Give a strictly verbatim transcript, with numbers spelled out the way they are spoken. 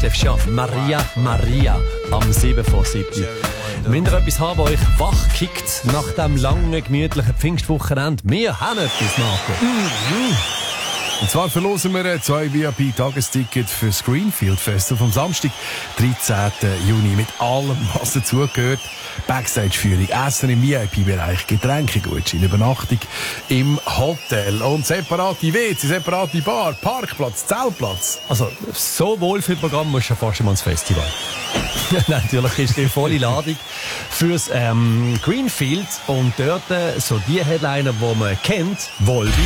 Detlef Schaff, Maria Maria am sieben vor sieben. Wenn ihr etwas haben, das euch wachkickt nach dem langen, gemütlichen Pfingstwochenende, wir haben etwas, Marco. Mhm. Und zwar verlosen wir zwei V I P-Tagestickets für das Greenfield Festival vom Samstag, dreizehnten Juni, mit allem, was dazugehört. Backstage-Führung, Essen im V I P-Bereich, Getränkegutschein, Übernachtung im Hotel und separate W C, separate Bar, Parkplatz, Zeltplatz. Also, so Wohlfühlprogramm musst du ja fast mal ins Festival. Natürlich ist die volle Ladung fürs ähm, Greenfield und dort äh, so die Headliner, die man kennt, Volbeat.